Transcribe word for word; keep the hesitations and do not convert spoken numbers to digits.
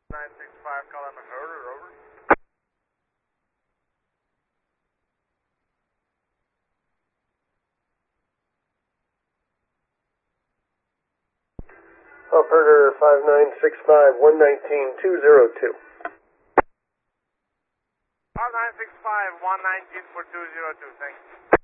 nine six five, Colin McCurder, over. Operator five nine six five, one nineteen, two zero two. five nine six five, one nineteen for two zero two, thanks.